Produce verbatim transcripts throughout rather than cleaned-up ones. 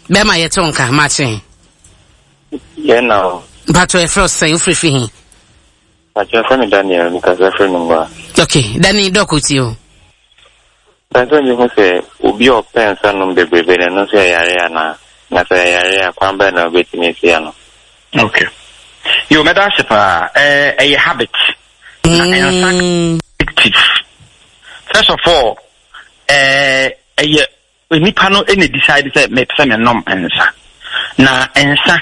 Bema yetonka matching. Yeah, no. But we first say free free. But your friend Daniel, because I friend number. Okay, Danny doc with you. That's when you say, Ubi or pants and the baby, and no say Ariana, not a Quamba, no bit in Isiano. Okay. You made us a habit. Mm. First of all, a nipano any decided that make some nom answer. Na answer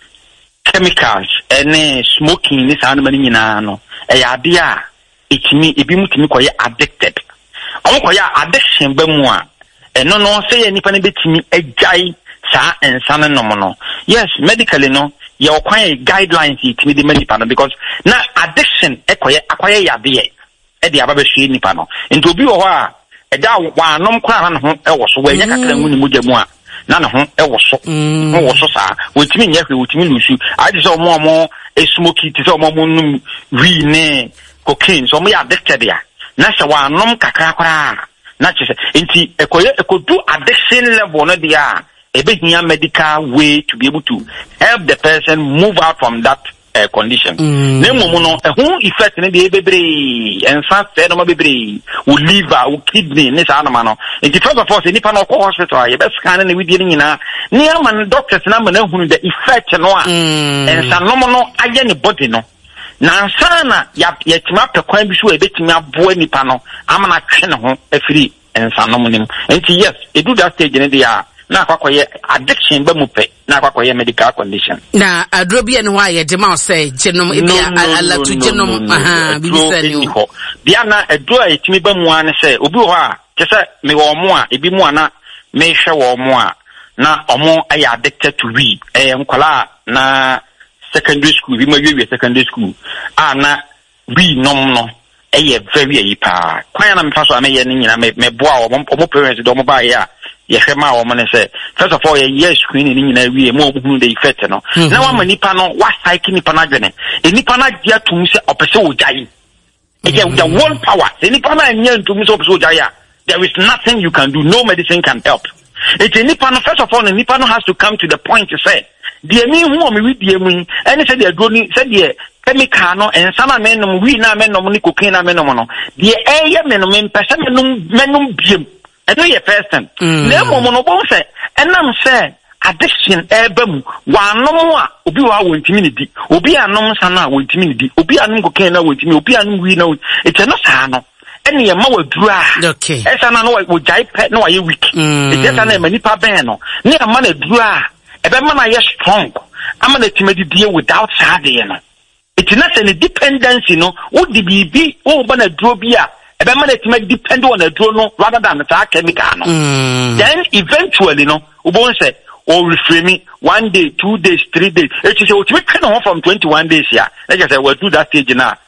chemicals, any smoking this animal in ano, a idea, it's me, it be me quite addicted. I want addiction bemwa, and no no say any penny bit me a jai, sa and son and nomono. Yes, medically no, you acquire guidelines it with the many panel because now addiction acquire acquire ya be at the Ababe Nipano. Into be a a da one non crown was where Yakan Mujamua. None of them was so, was so, which means which means I just saw more more a smoky to more re cocaine, so me addicted there. Nasa wa nom kakra na chese enti ekoye ekodu addiction level no dia e be hia medical way to be able to help the person move out from that uh, condition. Na momo no ehun effect ne be bebre ensa se no bebre wo liver wo kidney ne sa no ma no enti first of all se nipa no ko hospital ye be scan na we di nyina ne am doctors na ma na hunu the effect no a ensa no mo no aye ne body no na sana ya yatima pekwan bi so ebetimi aboa nipa no amana twe ne ho afiri ensanom nim enti yes e do that stage ne dia na akwakoye addiction ba mu pe na akwakoye medical condition na adrobi ene ho aye de ma say genom e bia ala to genom aha bi bisani ho bia na edo a yetimi ba mu ane say obi ho a kese me wo mo a ebi mu ana me hwe wo mo a na omo aye addicted to weed eh nkwala na secondary school we may secondary school ah na we nom no eh very eh pa kwan na me fa so am ye nyina me me boa o mo parents do mo ba ya ye hwema o mo ne say first of all ye yes screen ni nyina we mo hu the effect no na wa manipa no wa psyche nipa na dwene e nipa na dia tum se opese wo jai e get the one power e nipa na nya tum se opese wo jai there is nothing you can do, no medicine can help. It's a nipa no first of all the nipa no has to come to the point to say the me who me with the me and said they go said the chemical no and some men we na men no ni cocaine na men no no the air men no men person men no biem and no your person na mo no bon say and am say addiction ebam wanom a obi wa wontimi ni di obi anom sana wontimi ni di obi anom cocaine na wontimi obi anom we na it's no sa no ene ye ma wadura okay esa na no wo jai pet no ye weak e just na mani pa ben no ne ma na dura ebe ma na ye strong ama na timedi die without sade no it's not any dependency no wo di bibi wo ba na duro bi a ebe ma na timedi depend on na duro no rather than the chemical no mm. Then eventually no wo bon say or reframing one day two days three days it is what we can from twenty-one days here like I say we do that stage now.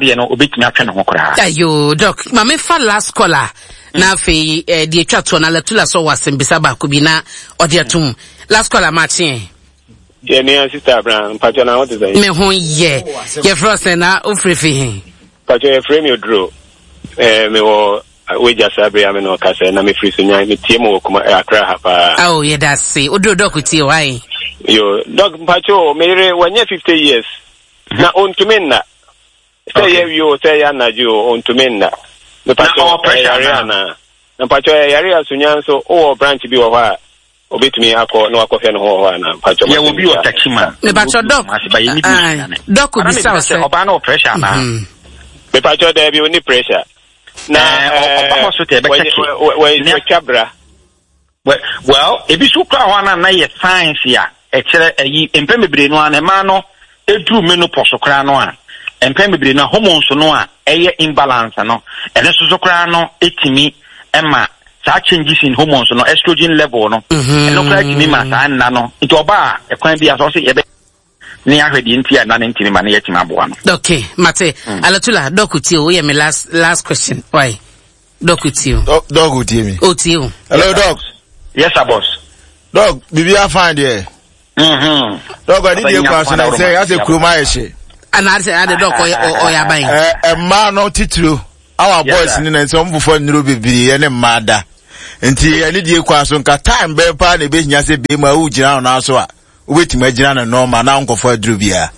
Ayo doc mame fa last caller na fe eh, die twato na latula so wasembisa ba ko bi na ode atum last caller Martin yeah me sister Abraham pacho na what is that me ho ye ye frost na ofrefi hin pacho ye frame you draw eh me wo we just Abraham no kase na me free so nya me tie mo kuma akra ha pa oh yeah that's say odo doc tie why yo doc pacho me re wanya fifty years na on to me na say you say ya na ju on to me na me pacho pressure na na pacho yare asunya so o branch bi wo ha obetumi akọ na akọfe no ho ho na pacho ye wo bi o takima me pacho doc doc bi sa say oba na pressure na me pacho there bi oni pressure na oba mo so te be check we we chabra well e bi su kwa ho na na ye science ya e kire ayi empem bebre no na ma no edru menopause kra no a empem bebre na hormones no a eye imbalance no ene so so kra no etimi ema sa changes in hormones no estrogen level no eno kra etimi ma sa na no nti oba e kwan bi aso se ye be ni ahwedi ntia na ntimi ma na ye tima aboa no okay mate mm. Alatula dokuti o ye me last last question why dokuti o dokuti me oti o hello doc yes sir boss doc bibi afan there mhm doc I did you pass na say as a kroma yeshe ana say ade doc o ya ban eh e ma no titiro our boys ni na so mbufo niro bibiri ye ne mada Nti ani die kwa so nka time be pa na be nya se be ma u gina na so a ubeti ma gina na normal na nkofo aduru bia.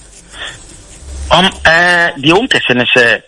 Um eh the own person say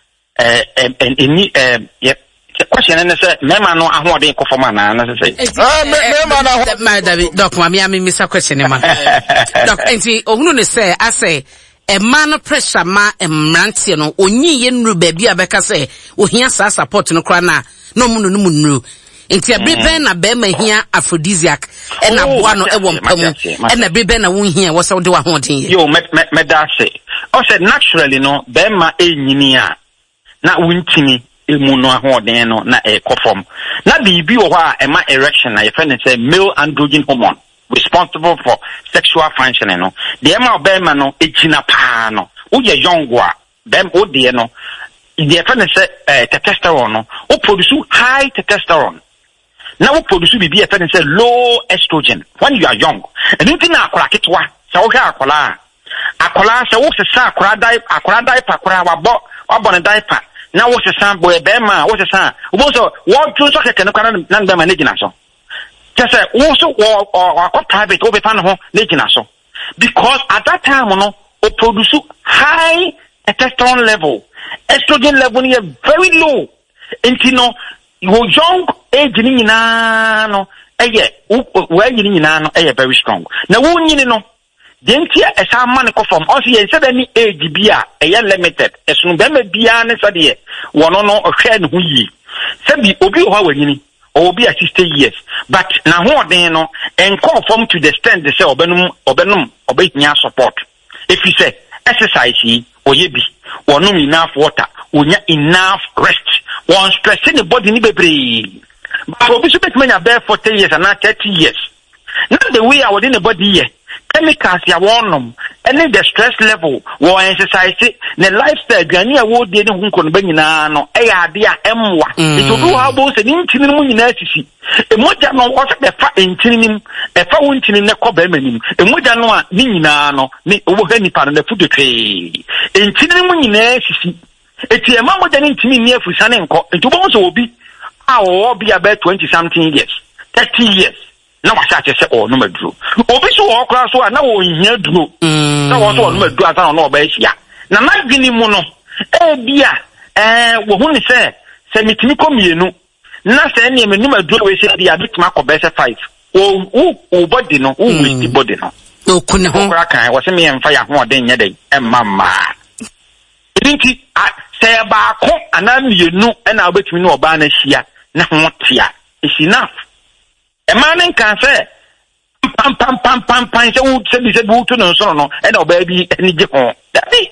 eh any eh yeah question and say mema no ahode nkofo ma na na say ah mema na ma David doc ma me me sa question ma doc enti ohunu ne say ase e man pressure ma emrantie no onyi ye nuru ba bia beka say ohia sa support no kra na no mu no mu nuru enti abrebe na be ma hia aphrodisiac e na boa no e wo mpamu e na abrebe na won hia wo se wo de wa hoden ye yo me me da say o said naturally no be ma enyini a na wuntini emu no ahoden no na e kofom na bibi wo ha e ma erection na ye friend say male androgen hormone responsible for sexual functioning no the ema obema no ejina pa no wo ye young wa dem o de no the friend say uh, testosterone no o produce high testosterone na wo produce bibi e friend say low estrogen when you are young and you think na akora ketwa se wo hwa akola akola se wo se sa akora dai akora dai pa akora wa bo wa bo ne dai pa na wo se sa boy be ma wo se sa wo so wo tru so keke ne kwara na be ma ne gina so just say wo so wo or private wo be fan ho ne gina so because at that time no o produce high testosterone level estrogen level is very low until no you young age ni nyina no eye wo age ni nyina no eye very strong na wo nyini no dentia esa man ko from also ye said any age bia eye limited esunu be ma bia ne so de wono no ohwe ne ho yi sabi obi ho awanyini obi a sixty years but na ho den no enko from to the stand they say obenum obenum obehia support if you say exercise yi oye bi wonum enough water onya enough rest one stressing the body ni bebre but obi so bet manya bear forty years and thirty years not the way I within the body here chemicals ya wonum any the stress level wo exercise the lifestyle gani a wo de ne hunko no banyina no e ya de a emwa it do how bo se ntini mu nyina asisi e moja no o se be fa ntini nim e fa wo ntini ne ko ba manim e moja no a ni nyina no ni obo ha nipa no na fu de twe e ntini mu nyina asisi e tie ma moja ni ntini ni afusa ne nko nto bo so obi a wo bi about twenty something years thirty years na wa cha se o no maduro obi so wo kra so na wo hia duro na wo so no maduro ata no oba hia na na gini mu no e bia eh wo hu ni se se mitimi komienu na se ne me no maduro we se bia bituma ko be se five o o body no o we body no o kuna ho kra kan wo se me emfa ya ho oden nya dai emma idinki se ba ko anamienu e na obetumi no oba na hia na ho tia is enough. A man can say, pam pam pam pam pam, so said this about to no son, and oh baby, any jipon. That be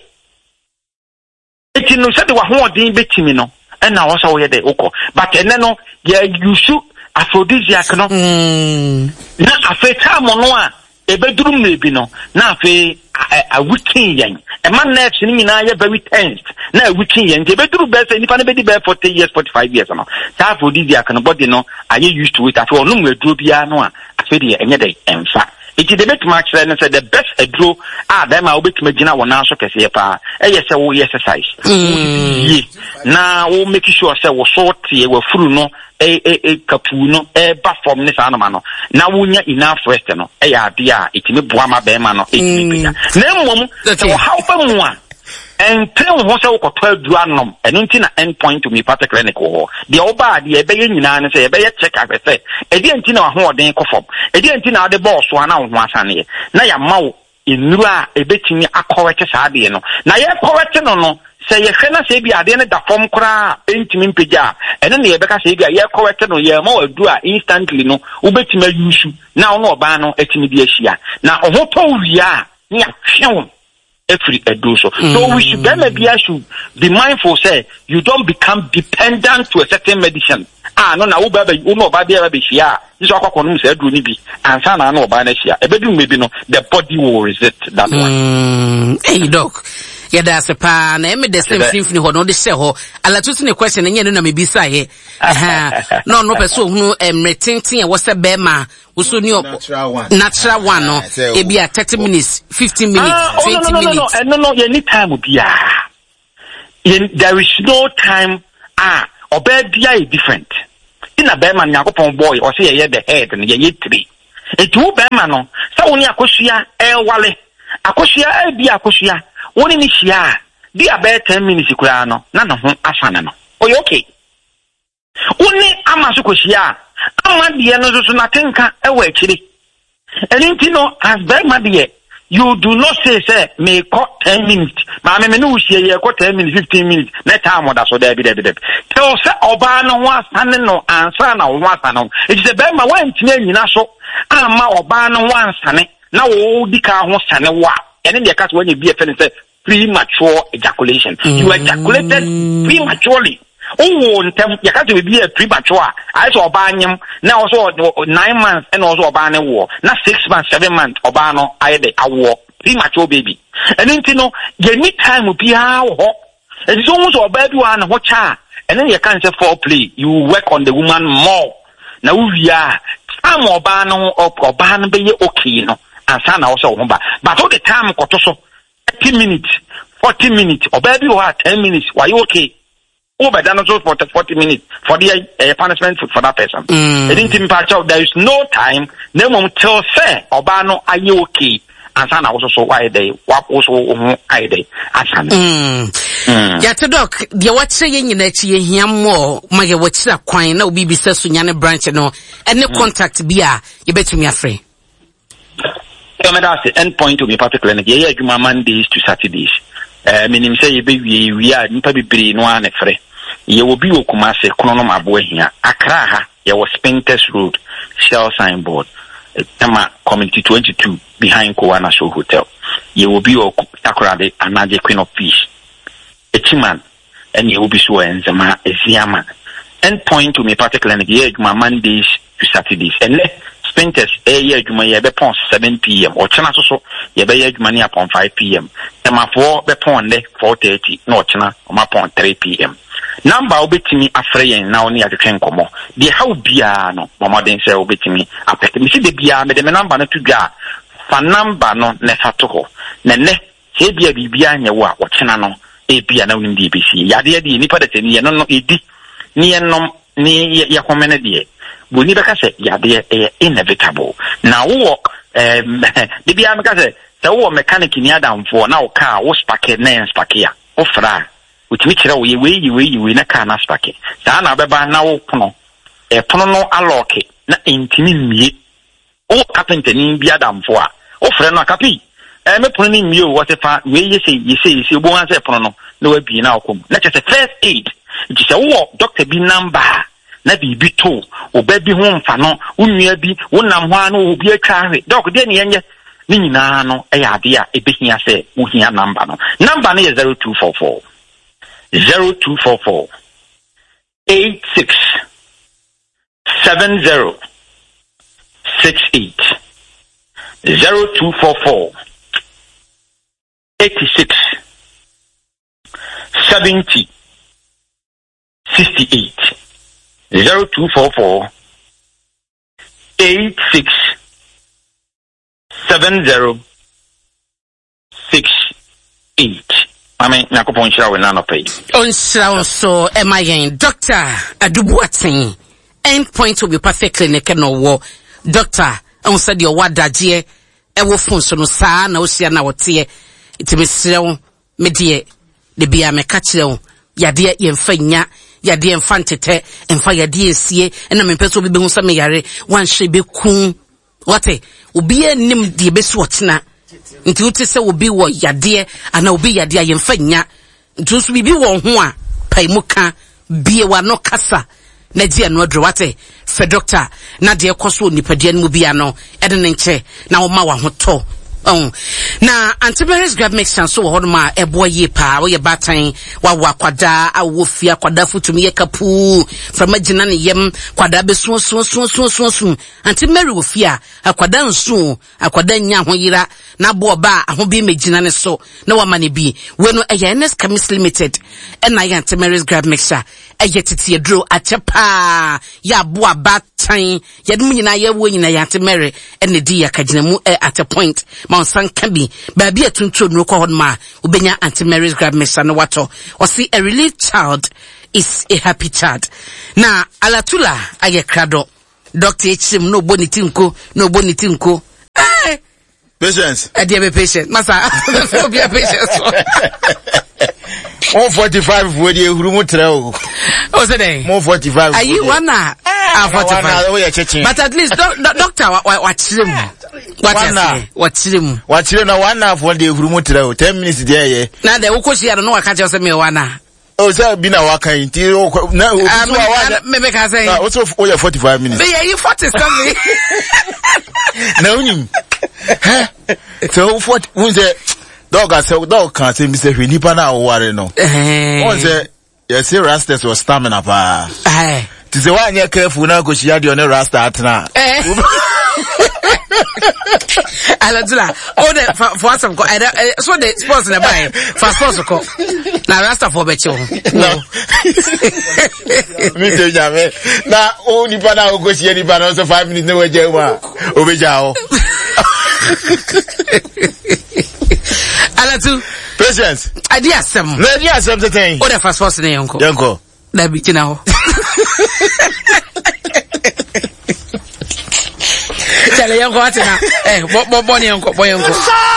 it. You said they were more than bitimino, and now also we had the oko. But and then, yeah, you shoot aphrodisiac no. Na a fe time on a bedroom maybe no, na fe a weekend. A man next in me very tense. Na weekend, the bedroom best, and if anybody bear forty years, forty-five years, no. Aphrodisiac and body no, are you used to it at all? No, we do be no, I feel the any day, and fact. It is the best match and said the best a draw. Ah, them I'll be to Medina one answer, Cassiapa. Eh, yes, I will exercise. Now, we'll make sure I was short here, we're full no, a a capuno, a bath from this animal. Now, we need enough rest, no, a idea, it may Brahma Bemano, it may be. So, how about one? And tell what I could twelve dranum, and until an end point to me, particularly. The Oba, the Abayan, and say, a better check, as I say, a didn't know how they conform. A didn't know the boss one out once on here. Now, your mouth in Nua, a bit in a correct Sadiano. Now, you're correct, no, no. Say, a friend, say, be a dinner the form cra, intimate pija, and then the Rebecca say, you're correct, no, you're more do instantly, no, ubet me use now, no, bano, etimidia. Now, what we are, near film. Every do so. Mm. So we should then maybe I should be mindful, say, you don't become dependent to a certain medicine. Ah, no, now, baby, you know, baby, baby, yeah. This is what I say, do be. And son, I know, by next year. A bedroom maybe no, the body will resist that mm. one. Hey, doc. Yeah, that's a pan. I made the same symphony or no, the show. I'll let you see a question and you know, maybe say, no, no, person who am retinting and what's a bema. Also, new natural one, natural one, no, it be at thirty minutes, fifteen minutes, uh, twenty oh, no, no, minutes. No, no, no, no, any time will be ah. There is no time ah, or bed be different. na bema nyakopon boy or say ye the head and ye three e two bema no sa woni akosua e wale akosua e bi akosua woni ni hia di about ten minutes kura no na no ho afana no oy okay woni amaso kosia ama de no so na tenka e wa akiri eni no as bema de you do not say say me cut ten minutes ma me me no hia ye cut ten minutes fifteen minutes na time da so da bi da bi da tell say oba no ho asane no ansa na wo asane it is a bema wan tine nyina so ama oba no ho ansane na wo di ka ho sane wa ene de ka so wan bi e fe say premature ejaculation. Mm. You ejaculated prematurely. Oh, you can't be a premature. I saw Obanyam now also nine months and also Obana war. Not six months, seven months, Obano, I had a war. Premature baby. And then you know, you need time will be how hot. It's almost a baby one, what child. And then you can't say foreplay. You work on the woman more. Now we are some Obano or Obana be okay, you know, and son also, but all the time, Kotoso. thirty minutes, forty minutes, or baby, you are ten minutes. Why you okay? Oh, but then also for forty minutes for the uh, punishment for, for that person. Mm. There is no time. No one tell say, Obano, are you okay? And son also so why they what also I they and son. Yeah, to doc, the what saying in that you hear more, my what's that coin, no B B says Sunyana branch, no, and no contact be a you bet me a free. So that's the end point to be particularly yeah, you Mondays to Saturdays. Uh, meaning say we we are in Pabbi no one free. You will be Okumase, Kononom Abwe here. Accra, there was Spintex Road, Shell signboard, Tama Community twenty-two behind Kowana Show Hotel. You will be Takorade, Anaje Queen of Peace. A Chiman, and you will be so and Zama, a Ziama. End point to me particularly yeah, you Mondays to Saturdays. And let Spintex a year you may be upon seven p m or China so you be money upon five p m. Tama four be upon four thirty, no China, or upon three p m. Number obetimi afrey na oni atwetwen komo de how bia no momoden say obetimi apete mi si de bia me de me number no to dwa fa number no ne fa to ho ne ne he bia bibia anya wo a wo chena no e bia na oni de besi yade de nipa de tani ye no no edi ni enom ni ye komene de boni be ka say yade e inevitable na wo em de bia me ka say say wo mechanic ni adamfo na wo car wo spark na spark ya wo fra which me kira we we we we na kana spake sa na beba na wo pono e pono no aloke na intimi mie o carpenter ni bia damfo a o frɛ no akapi e me pono ni mie o what if we ye say ye say say bo answer pono no na wa bi na akom na kye say first aid it is a wo doctor bi number na bi bi to o ba bi ho mfa no unua bi wonam ho ano obi atwa hwe doc de ne yenye ni nyina no e ya ade a e behia say wo hia number no number no is zero two four four Zero two four four eight six seven zero six eight zero two four four eighty six seventy sixty eight zero two four four eight six seven zero six eight. I mean, Nakopon Shira will not pay. On Shira so am I in Doctor Adubuatin. End point will be perfectly naked no war. Doctor, on said your word that ye, a wolf so no sa, no see na what ye. It is slow, me dear, the beer me catch you, ya dear yen fanya, ya dear infantite, and fire dear see, and I'm in person will be on some yare, one should be coon. What a, will be a nim the best watch na. Nti wote se obi wo yade ana obi yade ayemfanya nti so bibi wo ho a paimuka bie wa no kasa na dia no adro wate fe doctor na de ekoso nipadie no bia no ede ne nche na wo ma wa hoto oh na antivirus grab make chance so ho ma ebo ye pa wo ye batan wa wa kwada awo fia kwada futumi ye kapu from agina ne yem kwada be so so so so so so anti mary wo fia akwada nso akwada nya ho yira na bo ba aho bi megina ne so na wa mane bi we no eya N S Chemist Limited and na antivirus grab mixture eye tete adro achepa ya bo abatan ye dum nyina ye wo nyina ya antimary ene di ya kagina mu at a point ma san ka bi ba bi atuntu no ko hon ma ubenya antivirus grab mixture no wato o see a relief child is a happy child. Now, Alatula, I get crado. Doctor H M, no bonitinko, no bonitinko. Eh. Patience. I dear be patient. Masa, be a patient. one forty-five for the room trail. What's the name? one forty-five. Are you one now? Ah, forty-five. But at least, doctor, watch him. Watch Watch him. Watch him now one for the room trail. Ten minutes there. Now, the Ukoshi, I don't know, I can't just say me one. Oh, sir, been a walker in Tiro. No, maybe I say, also for your forty-five minutes. Yeah, you forty something. No, so what was it? Dog, I said, dog can't say, Mister Nipa now, worry no. What's it? Yes, your rastas was stamina pa. Aye. To the one you're careful now, because she had your rasta at now. Aladula, oh, the for some go. So the sports in the buy for sports go. Now rasta for becho. No. Me tell you, man. Now, oh, Nipa now go see any ban also five minutes no way, Jewa. Obejao. Alatu. Patience. Idea some. Idea some the thing. Oh, the first sports in uncle. Uncle. That be now. Tell you what now. Eh, what bonny uncle, boy uncle.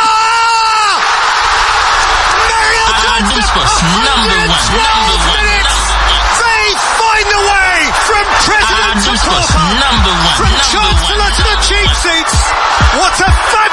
Number one, number one. They find the way from president to pauper, number one, from chancellor to the cheap seats. What a fabulous